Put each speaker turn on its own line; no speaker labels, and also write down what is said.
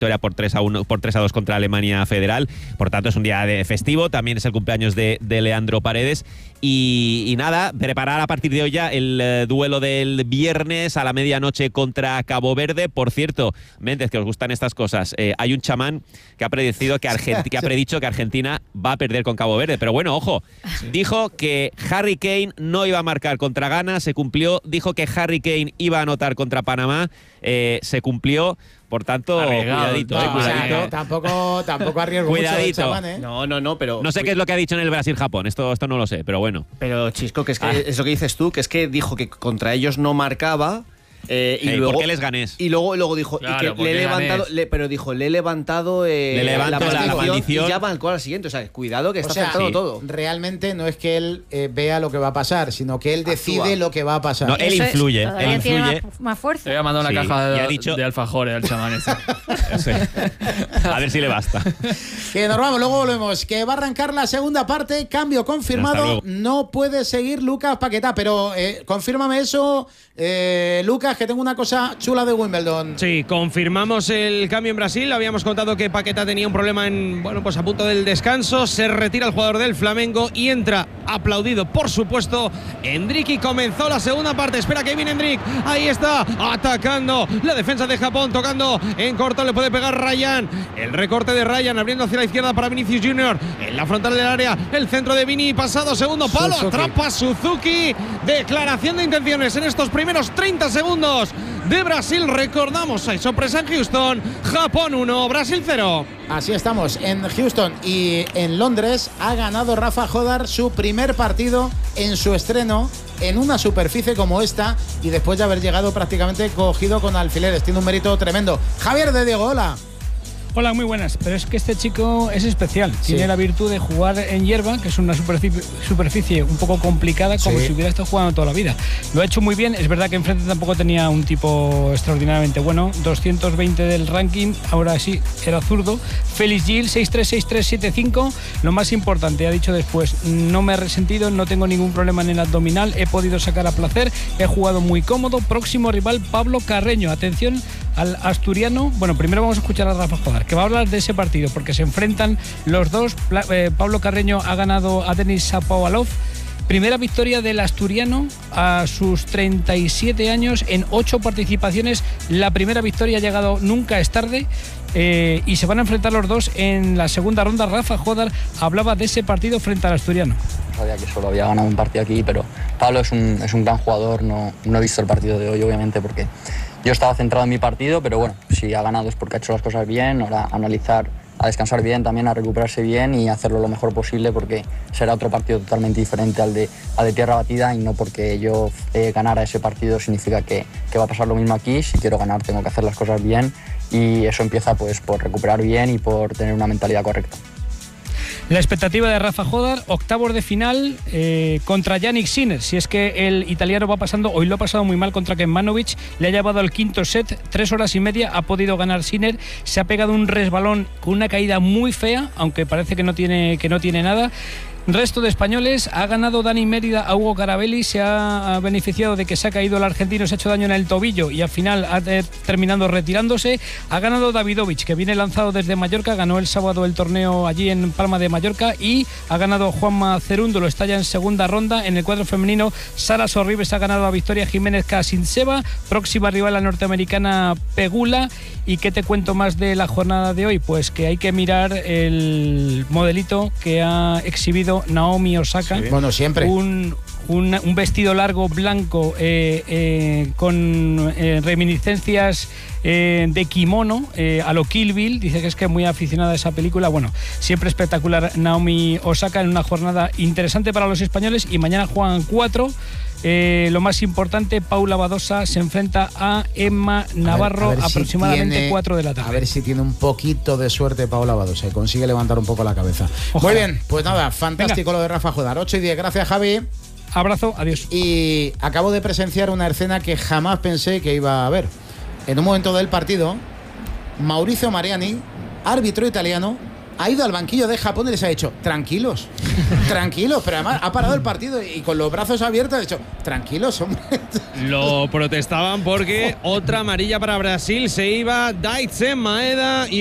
victoria por 3-2 contra Alemania Federal. Por tanto, es un día de festivo. También es el cumpleaños de Leandro Paredes. Y nada, preparar a partir de hoy ya el duelo del viernes a la medianoche contra Cabo Verde. Por cierto, Méndez, que os gustan estas cosas, hay un chamán que ha predicho que Argentina va a perder con Cabo Verde. Pero bueno, ojo, dijo que Harry Kane no iba a marcar contra Ghana, se cumplió. Dijo que Harry Kane iba a anotar contra Panamá, se cumplió. Por tanto, cuidadito, cuidadito.
O sea, tampoco arriesgo
cuidadito.
Mucho el chamán,
No, pero...
No sé qué es lo que ha dicho en el Brasil-Japón, esto no lo sé, pero bueno.
Pero, Chisco, que es que es lo que dices tú, que es que dijo que contra ellos no marcaba... y luego,
¿por qué les ganés?
Y luego dijo,
claro,
y que le he levantado, le he levantado
la maldición
y ya marcó al siguiente. O sea, cuidado que está centrado todo.
Realmente no es que él vea lo que va a pasar, sino que él decide lo que va a pasar.
No, él influye.
Él influye. Más fuerza.
Le voy a mandar una caja de alfajores al chamán ese.
Sí. A ver si le basta.
Que nos vamos, luego volvemos. Que va a arrancar la segunda parte. Cambio confirmado. No puede seguir Lucas Paquetá, pero confírmame eso, Lucas, que tengo una cosa chula de Wimbledon.
Sí, confirmamos el cambio en Brasil. Habíamos contado que Paquetá tenía un problema pues a punto del descanso. Se retira el jugador del Flamengo y entra, aplaudido por supuesto, Endrick, y comenzó la segunda parte. Espera que viene Endrick. Ahí está, atacando la defensa de Japón, tocando en corto, le puede pegar Ryan. El recorte de Ryan, abriendo hacia la izquierda para Vinicius Junior. En la frontal del área, el centro de Vini, pasado segundo palo, atrapa Suzuki. Declaración de intenciones en estos primeros 30 segundos de Brasil. Recordamos, hay sorpresa en Houston. Japón 1, Brasil 0.
Así estamos en Houston y en Londres. Ha ganado Rafa Jodar su primer partido en su estreno en una superficie como esta, y después de haber llegado prácticamente cogido con alfileres. Tiene un mérito tremendo. Javier de Diego, hola.
Hola, muy buenas. Pero es que este chico es especial.
Sí.
Tiene la virtud de jugar en hierba, que es una superficie un poco complicada, como si hubiera estado jugando toda la vida. Lo ha hecho muy bien. Es verdad que enfrente tampoco tenía un tipo extraordinariamente bueno. 220 del ranking, ahora sí, era zurdo. Félix Gil, 6-3, 6-3, 7-5. Lo más importante, ha dicho después, no me he resentido, no tengo ningún problema en el abdominal, he podido sacar a placer, he jugado muy cómodo. Próximo rival, Pablo Carreño. Atención al asturiano. Bueno, primero vamos a escuchar a Rafa Jodar, que va a hablar de ese partido, porque se enfrentan los dos. Pablo Carreño ha ganado a Denis Shapovalov. Primera victoria del asturiano a sus 37 años en 8 participaciones. La primera victoria ha llegado, nunca es tarde. Y se van a enfrentar los dos en la segunda ronda. Rafa Jodar hablaba de ese partido frente al asturiano.
Sabía que solo había ganado un partido aquí, pero Pablo es un gran jugador. No he visto el partido de hoy, obviamente, porque yo estaba centrado en mi partido, pero bueno, si ha ganado es porque ha hecho las cosas bien. Ahora analizar, a descansar bien, también a recuperarse bien y hacerlo lo mejor posible, porque será otro partido totalmente diferente al de tierra batida, y no porque yo ganara ese partido significa que va a pasar lo mismo aquí. Si quiero ganar tengo que hacer las cosas bien, y eso empieza pues por recuperar bien y por tener una mentalidad correcta.
La expectativa de Rafa Jodar, octavos de final contra Jannik Sinner. Si es que el italiano va pasando, hoy lo ha pasado muy mal contra Kecmanovic, le ha llevado al quinto set, 3 horas y media, ha podido ganar Sinner, se ha pegado un resbalón con una caída muy fea, aunque parece que no tiene nada. Resto de españoles, ha ganado Dani Mérida a Hugo Carabelli, se ha beneficiado de que se ha caído el argentino, se ha hecho daño en el tobillo y al final ha terminado retirándose. Ha ganado Davidovich, que viene lanzado desde Mallorca, ganó el sábado el torneo allí en Palma de Mallorca, y ha ganado Juanma Cerúndolo, está ya en segunda ronda. En el cuadro femenino, Sara Sorribes ha ganado a Victoria Jiménez Kasinseva, próxima rival la norteamericana Pegula. ¿Y qué te cuento más de la jornada de hoy? Pues que hay que mirar el modelito que ha exhibido Naomi Osaka.
Sí. Bueno, siempre.
Un vestido largo blanco con reminiscencias de kimono a lo Kill Bill. Dice que es muy aficionada a esa película. Bueno, siempre espectacular Naomi Osaka en una jornada interesante para los españoles, y mañana juegan 4. Lo más importante, Paula Badosa se enfrenta a Emma Navarro a ver aproximadamente 4 de la tarde.
A ver si tiene un poquito de suerte Paula Badosa y consigue levantar un poco la cabeza. Ojalá. Muy bien, pues nada, fantástico. Venga. Lo de Rafa Jodar. 8:10, gracias Javi.
Abrazo, adiós.
Y acabo de presenciar una escena que jamás pensé que iba a ver. En un momento del partido, Mauricio Mariani, árbitro italiano, ha ido al banquillo de Japón y les ha dicho, tranquilos, tranquilos, pero además ha parado el partido y con los brazos abiertos ha dicho, tranquilos, hombre.
Lo protestaban porque otra amarilla para Brasil, se iba Daizen Maeda y